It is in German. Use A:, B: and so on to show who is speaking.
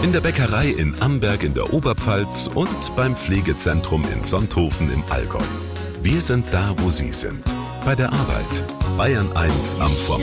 A: in der Bäckerei in Amberg in der Oberpfalz und beim Pflegezentrum in Sonthofen im Allgäu. Wir sind da, wo Sie sind. Bei der Arbeit. Bayern 1 am Vormittag.